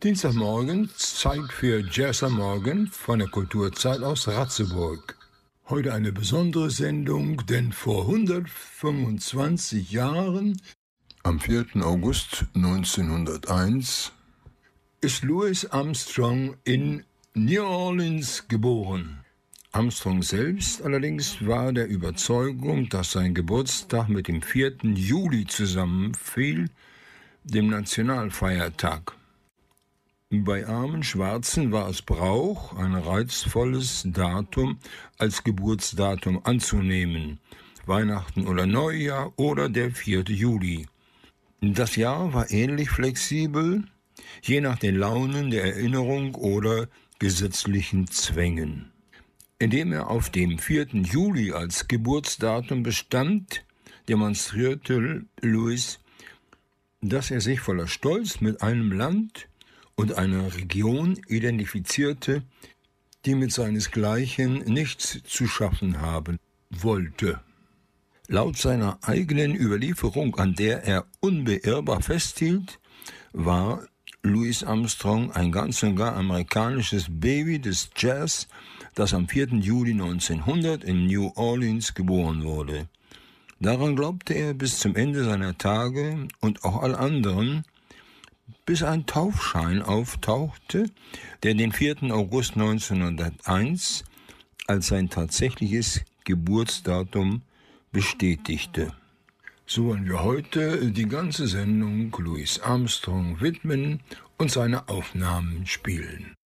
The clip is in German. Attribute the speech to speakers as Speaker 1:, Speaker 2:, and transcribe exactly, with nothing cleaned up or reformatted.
Speaker 1: Dienstagmorgen, Zeit für Jazz am Morgen von der Kulturzeit aus Ratzeburg. Heute eine besondere Sendung, denn vor hundertfünfundzwanzig Jahren, am vierten August neunzehnhunderteins, ist Louis Armstrong in New Orleans geboren. Armstrong selbst allerdings war der Überzeugung, dass sein Geburtstag mit dem vierten Juli zusammenfiel, dem Nationalfeiertag. Bei armen Schwarzen war es Brauch, ein reizvolles Datum als Geburtsdatum anzunehmen, Weihnachten oder Neujahr oder der vierte Juli. Das Jahr war ähnlich flexibel, je nach den Launen der Erinnerung oder gesetzlichen Zwängen. Indem er auf dem vierten Juli als Geburtsdatum bestand, demonstrierte Louis, dass er sich voller Stolz mit einem Land und einer Region identifizierte, die mit seinesgleichen nichts zu schaffen haben wollte. Laut seiner eigenen Überlieferung, an der er unbeirrbar festhielt, war Louis Armstrong ein ganz und gar amerikanisches Baby des Jazz, das am vierten Juli neunzehnhundert in New Orleans geboren wurde. Daran glaubte er bis zum Ende seiner Tage und auch all anderen, bis ein Taufschein auftauchte, der den vierten August neunzehnhunderteins als sein tatsächliches Geburtsdatum bestätigte. So wollen wir heute die ganze Sendung Louis Armstrong widmen und seine Aufnahmen spielen.